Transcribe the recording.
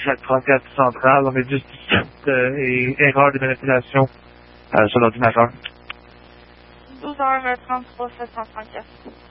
734 centrale, on est juste et erreur de manipulation sur l'ordinateur. 12h33 734.